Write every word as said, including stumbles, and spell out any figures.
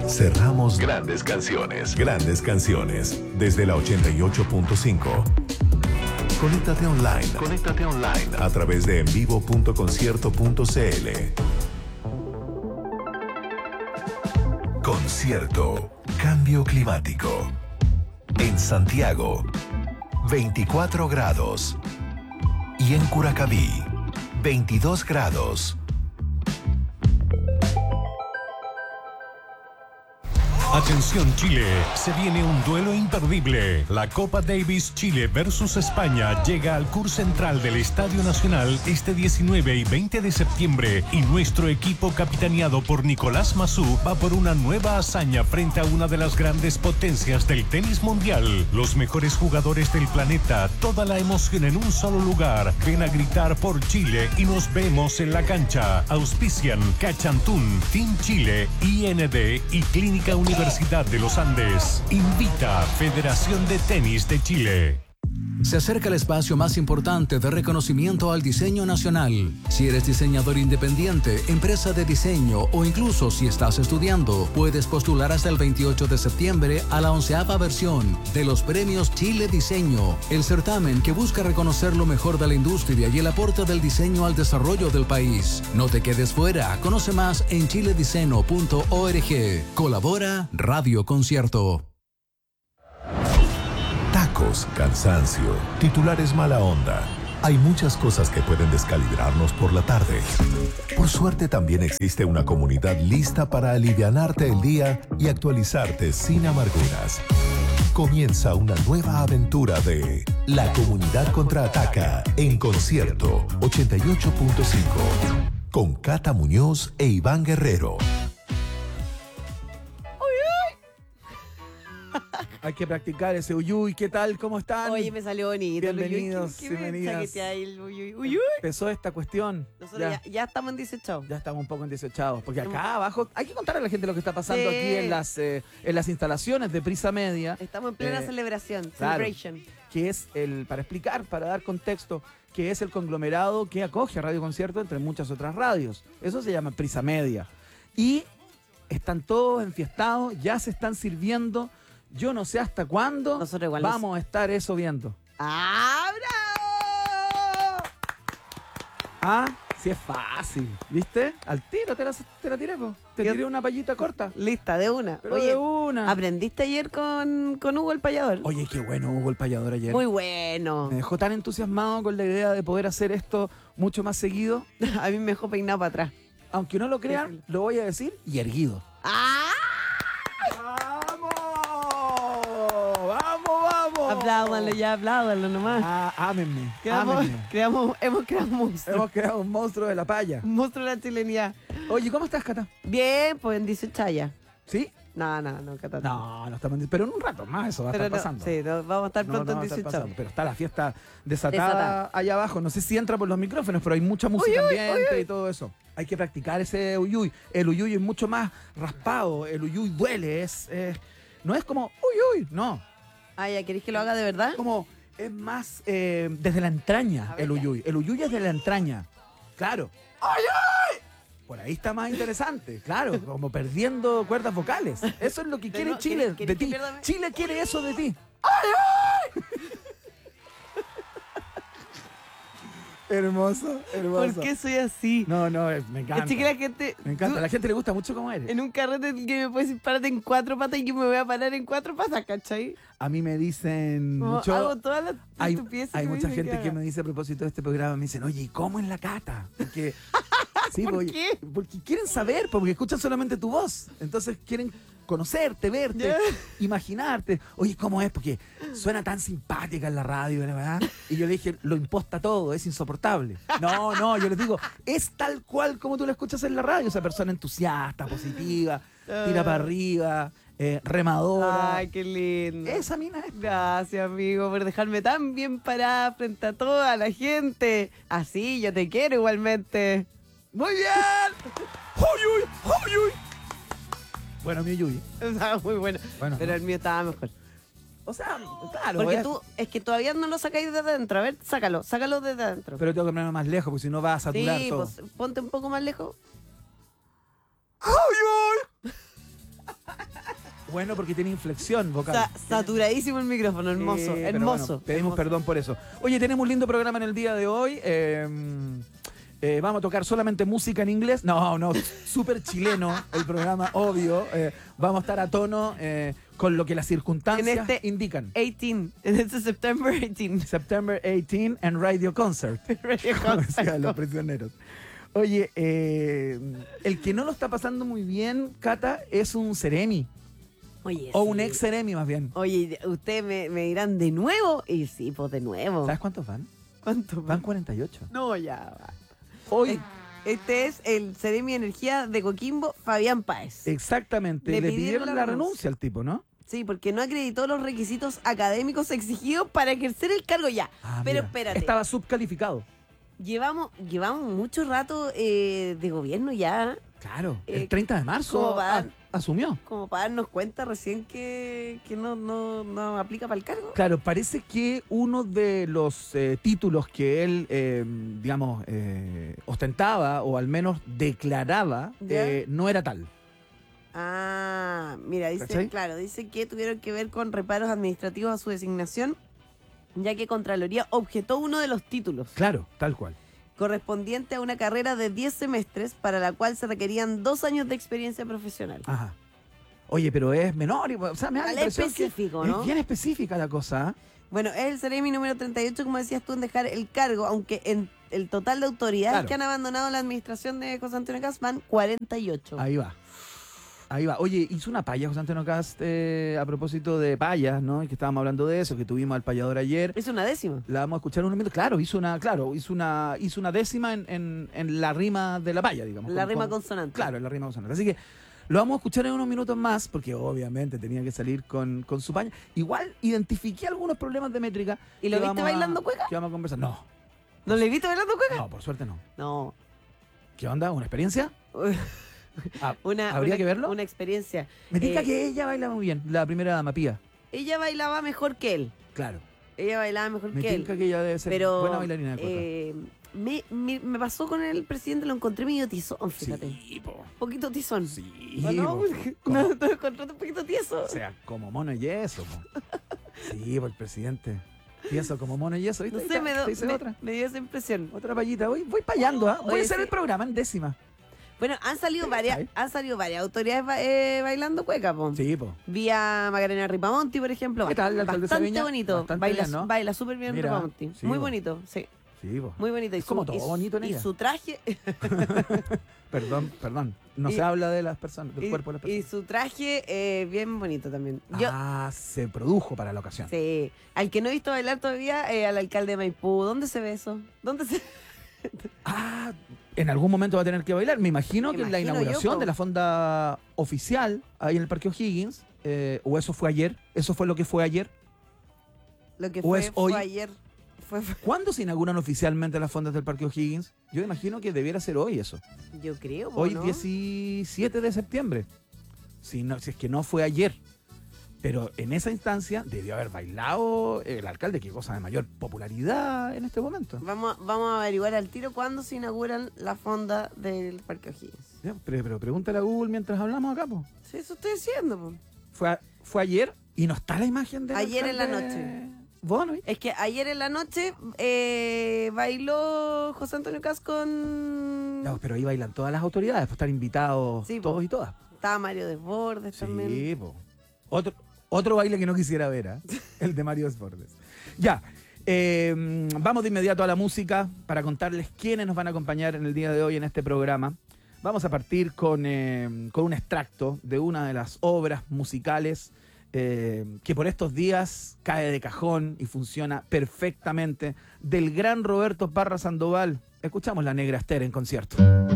Cerramos grandes canciones. Grandes canciones. Desde la ochenta y ocho punto cinco. Conéctate online. Conéctate online. A través de envivo punto concierto punto cl. Concierto. Cambio climático. En Santiago, veinticuatro grados. Y en Curacaví, veintidós grados. Atención Chile, se viene un duelo imperdible. La Copa Davis Chile versus España llega al Cur Central del Estadio Nacional este diecinueve y veinte de septiembre y nuestro equipo capitaneado por Nicolás Massú va por una nueva hazaña frente a una de las grandes potencias del tenis mundial. Los mejores jugadores del planeta, toda la emoción en un solo lugar. Ven a gritar por Chile y nos vemos en la cancha. Auspician Cachantún, Team Chile, I N D y Clínica Universitaria Universidad de los Andes. Invita Federación de Tenis de Chile. Se acerca el espacio más importante de reconocimiento al diseño nacional. Si eres diseñador independiente, empresa de diseño o incluso si estás estudiando, puedes postular hasta el veintiocho de septiembre a la onceava versión de los premios Chile Diseño, el certamen que busca reconocer lo mejor de la industria y el aporte del diseño al desarrollo del país. No te quedes fuera, conoce más en chile diseño punto org. Colabora Radio Concierto. Tacos, cansancio, titulares mala onda. Hay muchas cosas que pueden descalibrarnos por la tarde. Por suerte también existe una comunidad lista para alivianarte el día y actualizarte sin amarguras. Comienza una nueva aventura de La Comunidad Contraataca en Concierto ochenta y ocho punto cinco con Cata Muñoz e Iván Guerrero. Hay que practicar ese uyuy. ¿Qué tal? ¿Cómo están? Oye, me salió bonito. Bienvenidos, ¿Qué, qué bienvenidas. el uyuy? Uyuy. Empezó esta cuestión. Nosotros ya, ya, ya estamos en dieciocho. Ya estamos un poco en dieciocho. Porque acá abajo hay que contarle a la gente lo que está pasando sí. aquí en las, eh, en las instalaciones de Prisa Media. Estamos en plena eh, celebración. Claro, celebration. Que es el, para explicar, para dar contexto, que es el conglomerado que acoge a Radio Concierto entre muchas otras radios. Eso se llama Prisa Media. Y están todos enfiestados, ya se están sirviendo. Yo no sé hasta cuándo vamos a estar eso viendo. ¡Ah, bravo! Ah, sí es fácil, ¿viste? Al tiro te la, te la tiré, po. Te tiré una payita corta. Lista, de una. Pero Oye, de una. ¿aprendiste ayer con, con Hugo el Payador? Oye, qué bueno Hugo el Payador ayer. Muy bueno. Me dejó tan entusiasmado con la idea de poder hacer esto mucho más seguido. A mí me dejó peinado para atrás. Aunque no lo crean, lo voy a decir y erguido. ¡Ah! Apláudanlo ya, apláudanlo nomás. Ah, ámenme, creamos, ámenme. Creamos, hemos creado un monstruo. Hemos creado un monstruo de la palla. Un monstruo de la chilenidad. Oye, ¿cómo estás, Cata? Bien, pues en dieciocho ya. ¿Sí? No, no, no, Cata. No, no estamos en... Pero en un rato más eso va pero a estar no, pasando. Sí, no, vamos a estar pronto no, no en dieciocho. Pero está la fiesta desatada, desatada allá abajo. No sé si entra por los micrófonos, pero hay mucha música uy, ambiente uy, uy. y todo eso. Hay que practicar ese uyuy. El uyuy es mucho más raspado. El uyuy duele. Es, eh, no es como uy, uy, no. Ah, ¿ya queréis que lo haga de verdad? Como es más eh, desde la entraña el uyuy. El uyuy es de la entraña. Claro. ¡Ay, ay! Por ahí está más interesante. Claro, como perdiendo cuerdas vocales. Eso es lo que quiere no, Chile ¿quiere, de ti. pierda... Chile quiere eso de ti. ¡Ay, ay! Hermoso, hermoso. ¿Por qué soy así? No, no, me encanta. Es que la gente... Me encanta, tú, a la gente le gusta mucho cómo eres. En un carrete que me puedes decir párate en cuatro patas y yo me voy a parar en cuatro patas, ¿cachai? A mí me dicen Como mucho... hago todas las hay, estupideces hay que mucha me gente que, que me dice a propósito de este programa, me dicen, oye, ¿y cómo es la Cata? Porque... Sí, ¿Por porque, qué? Porque quieren saber, porque escuchan solamente tu voz. Entonces quieren conocerte, verte, Yeah. imaginarte. Oye, ¿cómo es? Porque suena tan simpática en la radio, ¿verdad? Y yo le dije, lo imposta todo, es insoportable. No, no, yo les digo, es tal cual como tú la escuchas en la radio. Esa persona entusiasta, positiva, tira para arriba, eh, remadora. Ay, qué lindo. Esa mina es. Gracias, amigo, por dejarme tan bien parada frente a toda la gente. Así, yo te quiero igualmente. ¡Muy bien! ¡Uy, uy, uy, uy! Bueno, mi Yuyi. Estaba muy bueno. Bueno, pero no. el mío estaba mejor. O sea, claro. Porque voy a- tú, es que todavía no lo sacáis desde adentro. A ver, sácalo, sácalo desde adentro. Pero tengo que ponerme más lejos, porque si no va a saturar sí, todo. pues ponte un poco más lejos. ¡Uy, uy! Bueno, porque tiene inflexión vocal. Sa- saturadísimo el micrófono, hermoso, Sí, pero hermoso. bueno, pedimos hermoso. perdón por eso. Oye, tenemos un lindo programa en el día de hoy. Eh, eh, vamos a tocar solamente música en inglés. No, no, súper chileno el programa, obvio. Eh, vamos a estar a tono eh, con lo que las circunstancias En este- indican. dieciocho, en este September dieciocho. September eighteenth en Radio Concert. Radio Como Concert. decían los prisioneros. Oye, eh, el que no lo está pasando muy bien, Cata, es un Ceremi. Oye, O un sí. ex Ceremi, más bien. Oye, ustedes me, me dirán de nuevo. Y sí, pues de nuevo. ¿Sabes cuántos van? ¿Cuánto? Van cuarenta y ocho. No, ya va. Hoy, Este es el Ceremi Energía de Coquimbo, Fabián Páez. exactamente, Le le, pidieron pidieron la la renuncia. renuncia al tipo, ¿no? Sí, porque no acreditó los requisitos académicos exigidos para ejercer el cargo ya. Ah, Pero mira, espérate, Estaba subcalificado. llevamos, llevamos mucho rato eh, de gobierno ya, Claro, Eh, el treinta de marzo ¿cómo va? a- asumió. como para darnos cuenta recién que, que no, no, no aplica para el cargo. Claro, parece que uno de los eh, títulos que él, eh, digamos, eh, ostentaba o al menos declaraba ¿Ya? eh, no era tal. Ah, mira, dice, ¿Cachai? claro, dice que tuvieron que ver con reparos administrativos a su designación, ya que Contraloría objetó uno de los títulos, Claro, tal cual. correspondiente a una carrera de diez semestres para la cual se requerían dos años de experiencia profesional. Ajá. Oye, pero es menor, y- o sea, me da la Vale, impresión que específico, ¿no? es bien específica la cosa. ¿eh? Bueno, es el Ceremi número treinta y ocho, como decías tú, en dejar el cargo, aunque en el total de autoridades Claro. que han abandonado la administración de José Antonio Caz van cuarenta y ocho. Ahí va. Ahí va. Oye, hizo una paya José Antonio Cast eh, a propósito de payas, ¿no? Y que estábamos hablando de eso, que tuvimos al payador ayer. Es una décima. La vamos a escuchar en unos minutos. Claro, hizo una, claro, hizo una, hizo una décima en, en, en la rima de la paya, digamos. La con- rima con- consonante. Claro, en la rima consonante. Así que lo vamos a escuchar en unos minutos más, porque obviamente tenía que salir con, con su paña. Igual identifiqué algunos problemas de métrica. ¿Y lo que viste vamos a- bailando cueca? Que vamos a conversar. No, ¿No le viste bailando cueca? no, por suerte no. No. ¿Qué onda? ¿Una experiencia? Ah, Una, ¿Habría una- que verlo? Una experiencia. Me diga Eh, que ella baila muy bien, la primera dama Pía. Ella bailaba mejor que él. Claro. Ella bailaba mejor Me que él. tinca que ella debe ser Pero buena bailarina de cueca. eh, me, me, me pasó con el presidente, lo encontré medio tizón, fíjate. Sí, po. Un poquito tizón. Sí, ¿O no? po. No, Como- no, lo encontré un poquito tieso. O sea, como mono y eso. po. Sí, por el presidente. Tieso como mono y eso. ¿viste? No Ahí sé, está, me, do- te hice me- otra. me dio esa impresión. Otra payita. Voy, voy payando, ¿ah? Voy Oye, a hacer sí. el programa en décima. Bueno, han salido Sí, varias, ¿sabes? han salido varias autoridades ba- eh, bailando cueca, po. Sí, po. Vi a Magdalena Ripamonti, por ejemplo. ¿Qué tal, la alcaldesa Bastante Viña? bonito. Bastante baila bien, ¿no? baila súper bien Mira, Ripamonti. sí, Muy po. bonito, sí. Sí, po. Muy bonito. Y Es como su- todo y su- bonito en Y ella. su traje, Perdón, perdón. No Y- se habla de las personas, del y, cuerpo de las y personas. su traje eh, bien bonito también. Yo, Ah, se produjo para la ocasión. sí. Al que no he visto bailar todavía, eh, al alcalde de Maipú. ¿Dónde se ve eso? ¿Dónde se...? Ah, en algún momento va a tener que bailar. Me imagino Me que en la imagino inauguración yo, po. de la fonda oficial, ahí en el Parque O'Higgins, eh, o eso fue ayer, eso fue lo que fue ayer. Lo que ¿O fue, es hoy? fue ayer. Fue, fue- ¿Cuándo se inauguran oficialmente las fondas del Parque O'Higgins? Yo imagino que debiera ser hoy eso. yo creo, po, Hoy ¿no? diecisiete de septiembre. Si, no, si es que no fue ayer. Pero en esa instancia debió haber bailado el alcalde, que cosa de mayor popularidad en este momento. Vamos, a- vamos a averiguar al tiro cuándo se inauguran la fonda del Parque O'Higgins. Ya, Pero, pero pregúntale a Google mientras hablamos acá, po. Sí, eso estoy diciendo, po. Fue, a- fue ayer y no está la imagen de Ayer en la noche. Bueno, ¿y? Es que ayer en la noche eh, bailó José Antonio Caz con... No, pero ahí bailan todas las autoridades, pues están invitados Sí, po. todos y todas. Estaba Mario Desbordes también. Sí, po. Otro, otro baile que no quisiera ver, ¿ah? El de Mario Desbordes. Ya, eh, vamos de inmediato a la música para contarles quiénes nos van a acompañar en el día de hoy en este programa. Vamos a partir con, eh, con un extracto de una de las obras musicales eh, que por estos días cae de cajón y funciona perfectamente, del gran Roberto Parra Sandoval. Escuchamos La Negra Esther en concierto.